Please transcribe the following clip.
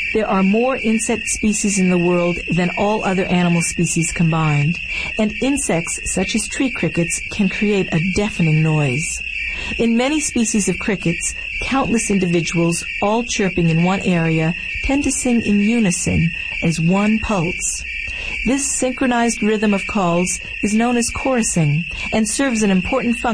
There are more insect species in the world than all other animal species combined, and insects such as tree crickets can create a deafening noise. In many species of crickets, countless individuals, all chirping in one area, tend to sing in unison as one pulse. This synchronized rhythm of calls is known as chorusing and serves an important function